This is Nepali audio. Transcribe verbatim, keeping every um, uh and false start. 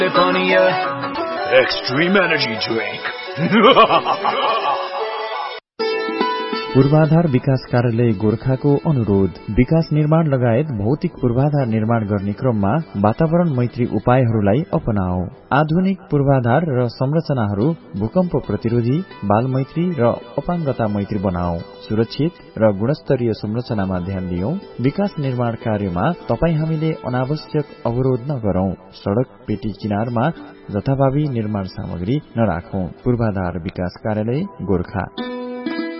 Extreme energy drink. पूर्वाधार विकास कार्यालय गोरखाको अनुरोध। विकास निर्माण लगायत भौतिक पूर्वाधार निर्माण गर्ने क्रममा वातावरण मैत्री उपायहरूलाई अपनाऊ। आधुनिक पूर्वाधार र संरचनाहरू भूकम्प प्रतिरोधी, बाल मैत्री र अपाङ्गता मैत्री बनाऊ। सुरक्षित र गुणस्तरीय संरचनामा ध्यान दियौं। विकास निर्माण कार्यमा तपाई हामीले अनावश्यक अवरोध नगरौं। सड़क पेटी किनारमा जथाभावी निर्माण सामग्री नराखौं। पूर्वाधार विकास कार्यालय गोरखा।